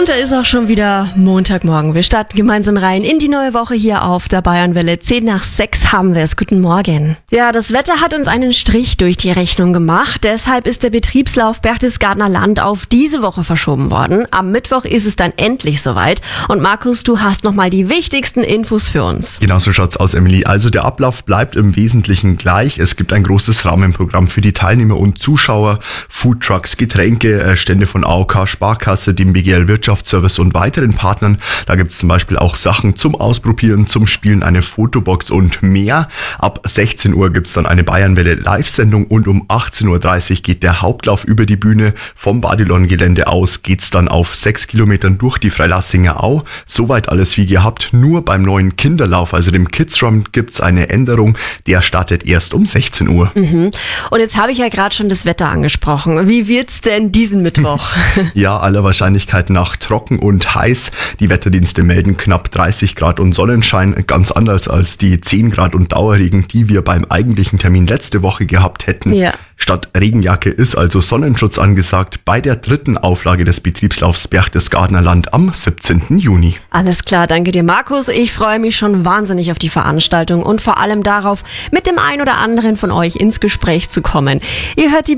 Und da ist auch schon wieder Montagmorgen. Wir starten gemeinsam rein in die neue Woche hier auf der Bayernwelle. 5:10 haben wir es. Guten Morgen. Ja, das Wetter hat uns einen Strich durch die Rechnung gemacht. Deshalb ist der Betriebslauf Berchtesgadener Land auf diese Woche verschoben worden. Am Mittwoch ist es dann endlich soweit. Und Markus, du hast nochmal die wichtigsten Infos für uns. Genau so schaut's aus, Emily. Also der Ablauf bleibt im Wesentlichen gleich. Es gibt ein großes Rahmenprogramm für die Teilnehmer und Zuschauer. Foodtrucks, Getränke, Stände von AOK, Sparkasse, dem BGL Wirtschaftsservice und weiteren Partnern. Da gibt's zum Beispiel auch Sachen zum Ausprobieren, zum Spielen, eine Fotobox und mehr. Ab 16 Uhr gibt's dann eine Bayernwelle Live-Sendung und um 18:30 Uhr geht der Hauptlauf über die Bühne. Vom Badilon-Gelände aus geht's dann auf 6 Kilometern durch die Freilassinger Au. Soweit alles wie gehabt. Nur beim neuen Kinderlauf, also dem Kids Run, gibt's eine Änderung. Der startet erst um 16 Uhr. Und jetzt habe ich ja gerade schon das Wetter angesprochen. Wie wird's denn diesen Mittwoch? Ja, aller Wahrscheinlichkeit nach trocken und heiß. Die Wetterdienste melden knapp 30 Grad und Sonnenschein, ganz anders als die 10 Grad und Dauerregen, die wir beim eigentlichen Termin letzte Woche gehabt hätten. Ja. Statt Regenjacke ist also Sonnenschutz angesagt bei der 3. Auflage des Betriebslaufs Berchtesgadener Land am 17. Juni. Alles klar, danke dir, Markus. Ich freue mich schon wahnsinnig auf die Veranstaltung und vor allem darauf, mit dem einen oder anderen von euch ins Gespräch zu kommen. Ihr hört die